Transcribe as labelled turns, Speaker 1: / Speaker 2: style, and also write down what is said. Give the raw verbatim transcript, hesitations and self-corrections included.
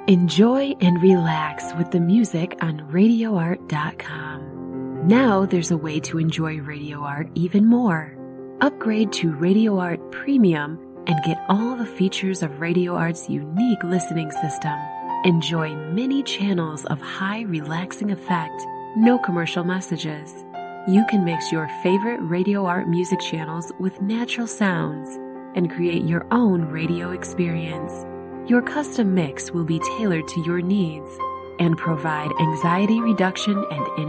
Speaker 1: Enjoy and relax with the music on radio art dot com. Now there's a way to enjoy Radio Art even more. Upgrade to Radio Art Premium and get all the features of Radio Art's unique listening system. Enjoy many channels of high relaxing effect, no commercial messages. You can mix your favorite Radio Art music channels with natural sounds and create your own radio experience. Your custom mix will be tailored to your needs and provide anxiety reduction and